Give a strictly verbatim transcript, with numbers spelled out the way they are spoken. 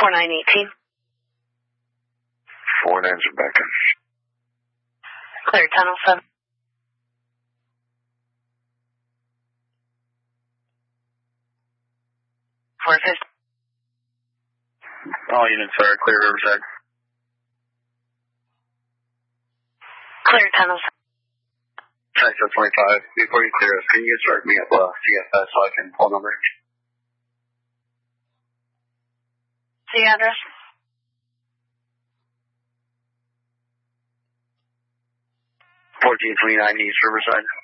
four nine eighteen. Four nines Rebecca. Clear tunnel seven. Four fifty. All units are clear Riverside. Clear tunnel seven. Texas twenty-five. Before you clear us, can you start me up uh, C F S so I can pull number? See address? fourteen twenty-nine East Riverside.